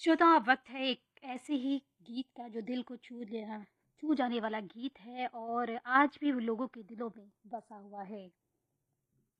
श्रोताओं, अब वक्त है एक ऐसे ही गीत का जो दिल को छू जाने वाला गीत है और आज भी वो लोगों के दिलों में बसा हुआ है।